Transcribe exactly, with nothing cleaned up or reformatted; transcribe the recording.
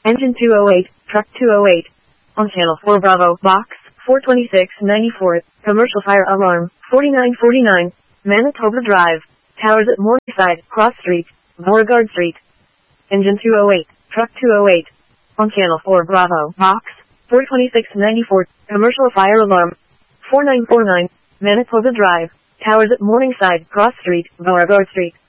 Engine two oh eight, truck two oh eight. On channel four Bravo, box four twenty-six ninety-four, commercial fire alarm, forty-nine forty-nine, Manitoba Drive, towers at Morningside, Cross Street, Beauregard Street. Engine two oh eight, truck two oh eight. On channel four Bravo, box four twenty-six ninety-four, commercial fire alarm, forty-nine forty-nine, Manitoba Drive, towers at Morningside, Cross Street, Beauregard Street.